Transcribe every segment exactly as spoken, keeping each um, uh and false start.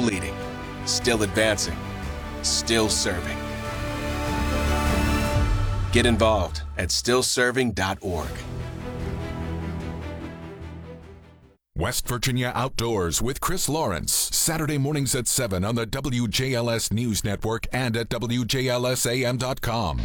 Still leading, still advancing, still serving. Get involved at still serving dot org. West Virginia Outdoors with Chris Lawrence, Saturday mornings at seven on the W J L S News Network and at W J L S A M dot com.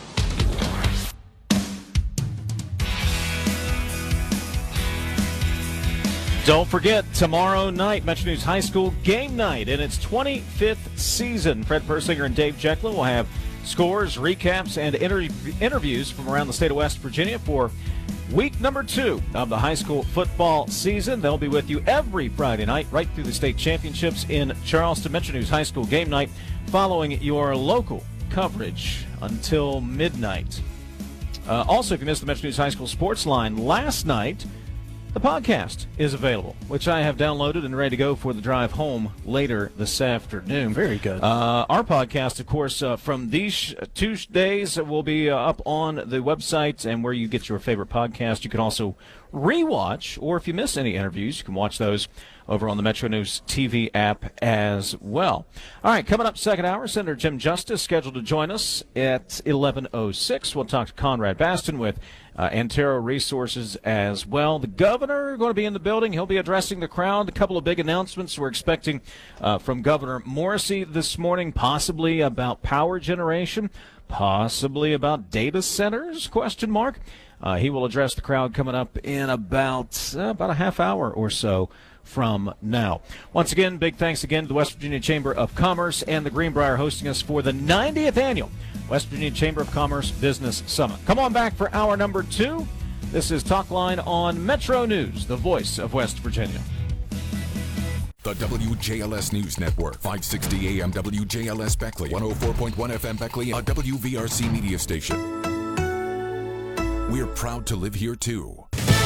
Don't forget, tomorrow night, Metro News High School game night in its twenty-fifth season. Fred Persinger and Dave Jekyll will have scores, recaps, and inter- interviews from around the state of West Virginia for week number two of the high school football season. They'll be with you every Friday night right through the state championships in Charleston. Metro News High School game night following your local coverage until midnight. Uh, also, if you missed the Metro News High School sports line last night, the podcast is available, which I have downloaded and ready to go for the drive home later this afternoon. Very good. Uh, our podcast, of course, uh, from these two days will be uh, up on the website and where you get your favorite podcast. You can also rewatch, or if you miss any interviews, you can watch those over on the Metro News T V app as well. All right, coming up second hour, Senator Jim Justice scheduled to join us at eleven oh six. We'll talk to Conrad Baston with uh, Antero Resources as well. The governor going to be in the building. He'll be addressing the crowd. A couple of big announcements we're expecting uh, from Governor Morrisey this morning, possibly about power generation, possibly about data centers, question mark. Uh, he will address the crowd coming up in about uh, about a half hour or so from now. Once again, big thanks again to the West Virginia Chamber of Commerce and the Greenbrier hosting us for the ninetieth Annual West Virginia Chamber of Commerce Business Summit. Come on back for hour number two. This is Talk Line on Metro News, the voice of West Virginia. The W J L S News Network, five sixty A M W J L S Beckley, one oh four point one F M Beckley, a W V R C media station. We're proud to live here, too.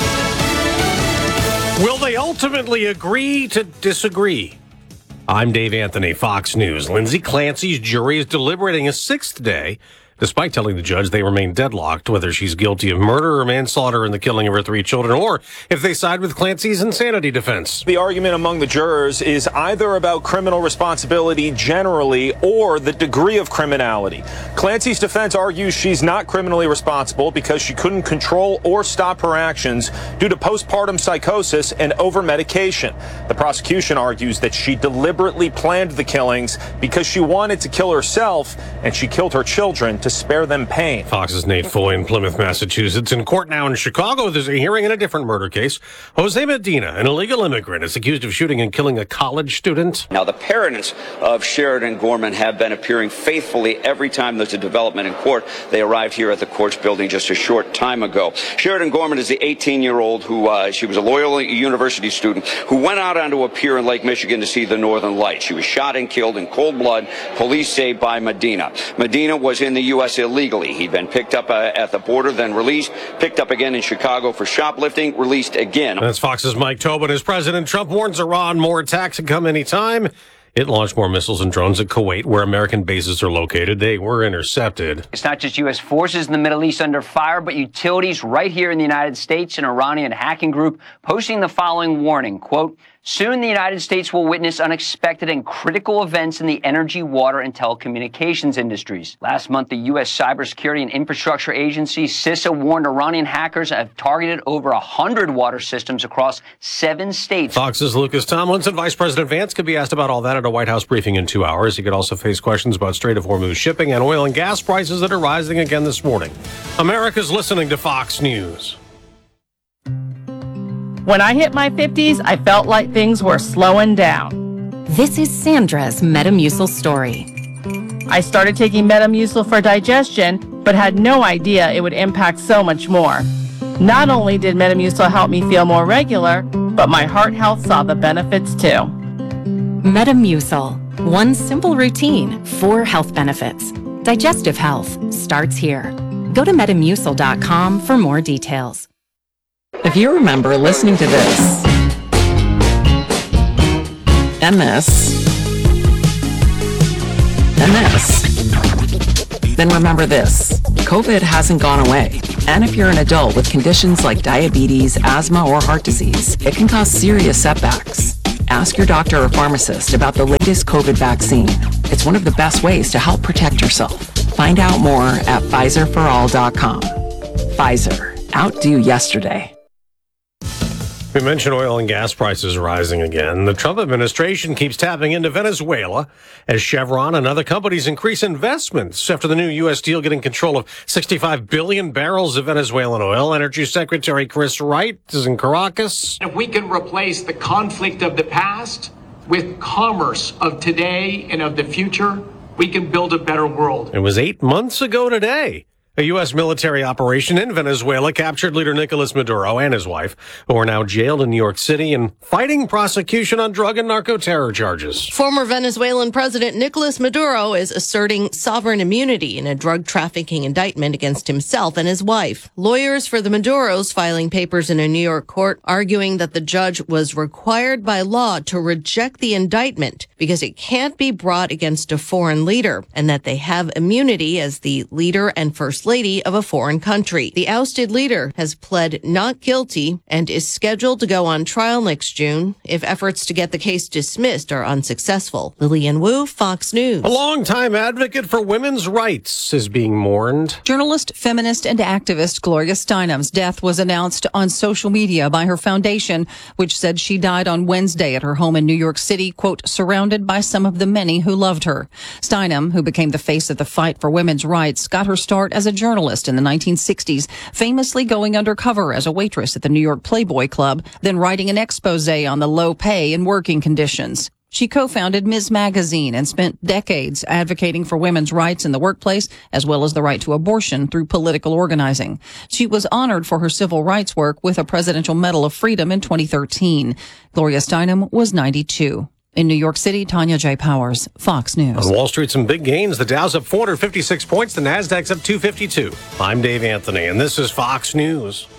Will they ultimately agree to disagree? I'm Dave Anthony, Fox News. Lindsay Clancy's jury is deliberating a sixth day, despite telling the judge they remain deadlocked whether she's guilty of murder or manslaughter in the killing of her three children, or if they side with Clancy's insanity defense. The argument among the jurors is either about criminal responsibility generally or the degree of criminality. Clancy's defense argues she's not criminally responsible because she couldn't control or stop her actions due to postpartum psychosis and over-medication. The prosecution argues that she deliberately planned the killings because she wanted to kill herself and she killed her children to spare them pain. Fox's Nate Foy in Plymouth, Massachusetts. In court now in Chicago, there's a hearing in a different murder case. Jose Medina, an illegal immigrant, is accused of shooting and killing a college student. Now, the parents of Sheridan Gorman have been appearing faithfully every time there's a development in court. They arrived here at the court's building just a short time ago. Sheridan Gorman is the eighteen-year-old who, uh, she was a Loyola University student who went out onto a pier in Lake Michigan to see the Northern Lights. She was shot and killed in cold blood, police say, by Medina. Medina was in the U S illegally. He'd been picked up uh, at the border, then released, picked up again in Chicago for shoplifting, released again. That's Fox's Mike Tobin. As President Trump warns Iran more attacks can come anytime. It launched more missiles and drones at Kuwait, where American bases are located. They were intercepted. It's not just U S forces in the Middle East under fire, but utilities right here in the United States. An Iranian hacking group posting the following warning, quote, soon the United States will witness unexpected and critical events in the energy, water, and telecommunications industries. Last month, the U S Cybersecurity and Infrastructure Agency, CISA, warned Iranian hackers have targeted over one hundred water systems across seven states. Fox's Lucas Tomlinson. Vice President Vance could be asked about all that at a White House briefing in two hours. He could also face questions about Strait of Hormuz shipping and oil and gas prices that are rising again this morning. America's listening to Fox News. When I hit my fifties, I felt like things were slowing down. This is Sandra's Metamucil story. I started taking Metamucil for digestion, but had no idea it would impact so much more. Not only did Metamucil help me feel more regular, but my heart health saw the benefits too. Metamucil. One simple routine, four health benefits. Digestive health starts here. Go to metamucil dot com for more details. If you remember listening to this, and this, and this, then remember this. COVID hasn't gone away. And if you're an adult with conditions like diabetes, asthma, or heart disease, it can cause serious setbacks. Ask your doctor or pharmacist about the latest COVID vaccine. It's one of the best ways to help protect yourself. Find out more at Pfizer for all dot com. Pfizer. Outdo yesterday. We mentioned oil and gas prices rising again. The Trump administration keeps tapping into Venezuela as Chevron and other companies increase investments after the new U S deal getting control of sixty-five billion barrels of Venezuelan oil. Energy Secretary Chris Wright is in Caracas. If we can replace the conflict of the past with commerce of today and of the future, we can build a better world. It was eight months ago today. A U S military operation in Venezuela captured leader Nicolas Maduro and his wife, who are now jailed in New York City and fighting prosecution on drug and narco-terror charges. Former Venezuelan President Nicolas Maduro is asserting sovereign immunity in a drug trafficking indictment against himself and his wife. Lawyers for the Maduros filing papers in a New York court arguing that the judge was required by law to reject the indictment because it can't be brought against a foreign leader and that they have immunity as the leader and first lady of a foreign country. The ousted leader has pled not guilty and is scheduled to go on trial next June if efforts to get the case dismissed are unsuccessful. Lillian Wu, Fox News. A longtime advocate for women's rights is being mourned. Journalist, feminist, and activist Gloria Steinem's death was announced on social media by her foundation, which said she died on Wednesday at her home in New York City, quote, surrounded by some of the many who loved her. Steinem, who became the face of the fight for women's rights, got her start as a journalist in the nineteen sixties, famously going undercover as a waitress at the New York Playboy Club, then writing an expose on the low pay and working conditions. She co-founded Miz Magazine and spent decades advocating for women's rights in the workplace, as well as the right to abortion through political organizing. She was honored for her civil rights work with a Presidential Medal of Freedom in twenty thirteen. Gloria Steinem was ninety-two. In New York City, Tanya J. Powers, Fox News. On Wall Street, some big gains. The Dow's up four hundred fifty-six points. The Nasdaq's up two fifty-two. I'm Dave Anthony, and this is Fox News.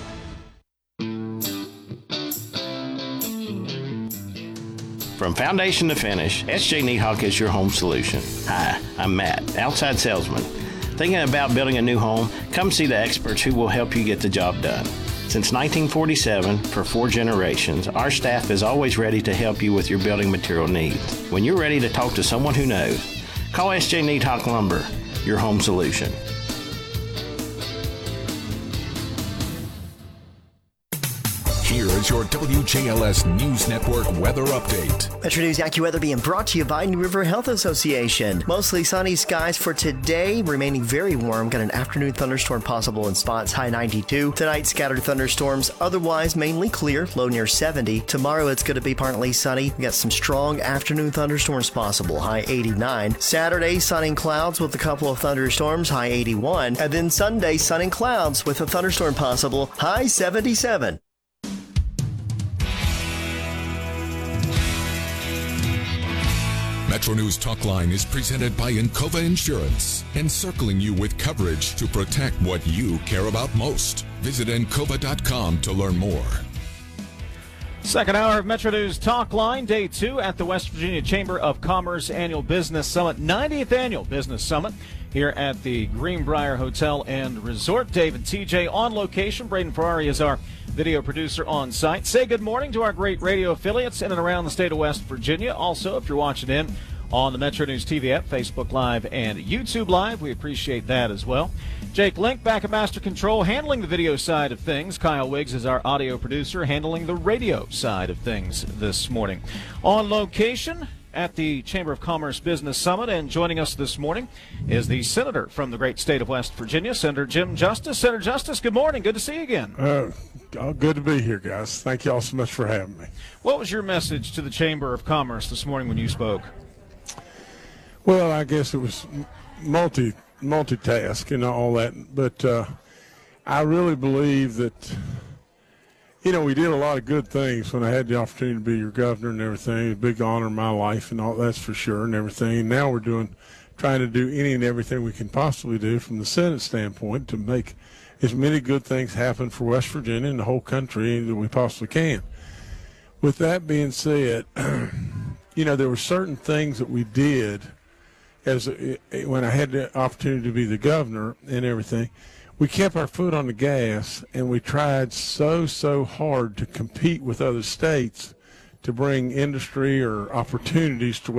From foundation to finish, S J Niehawk is your home solution. Hi, I'm Matt, outside salesman. Thinking about building a new home? Come see the experts who will help you get the job done. Since nineteen forty-seven, for four generations, our staff is always ready to help you with your building material needs. When you're ready to talk to someone who knows, call S J Niehawk Lumber, your home solution. Here is your W J L S News Network weather update. Metro News AccuWeather being brought to you by New River Health Association. Mostly sunny skies for today, remaining very warm. Got an afternoon thunderstorm possible in spots, high ninety-two. Tonight, scattered thunderstorms, otherwise mainly clear, low near seventy. Tomorrow, it's going to be partly sunny. We got some strong afternoon thunderstorms possible, high eighty-nine. Saturday, sun and clouds with a couple of thunderstorms, high eighty-one. And then Sunday, sun and clouds with a thunderstorm possible, high seventy-seven. Metro News Talkline is presented by Encova Insurance, encircling you with coverage to protect what you care about most. Visit encova dot com to learn more. Second hour of Metro News Talkline, day two at the West Virginia Chamber of Commerce Annual Business Summit, ninetieth Annual Business Summit here at the Greenbrier Hotel and Resort. Dave and T J on location. Braden Ferrari is our video producer on site. Say good morning to our great radio affiliates in and around the state of West Virginia. Also, if you're watching in on the Metro News T V app, Facebook Live, and YouTube Live, we appreciate that as well. Jake Link back at Master Control, handling the video side of things. Kyle Wiggs is our audio producer, handling the radio side of things this morning. On location at the Chamber of Commerce Business Summit, and joining us this morning is the senator from the great state of West Virginia, Senator Jim Justice. Senator Justice, good morning. Good to see you again. Uh, good to be here, guys. Thank you all so much for having me. What was your message to the Chamber of Commerce this morning when you spoke? Well, I guess it was multi multitask and all that, but uh, I really believe that, you know, we did a lot of good things when I had the opportunity to be your governor and everything. A big honor in my life and all that's for sure and everything. And now we're doing, trying to do any and everything we can possibly do from the Senate standpoint to make as many good things happen for West Virginia and the whole country that we possibly can. With that being said, you know, there were certain things that we did as when I had the opportunity to be the governor and everything. We kept our foot on the gas, and we tried so, so hard to compete with other states to bring industry or opportunities to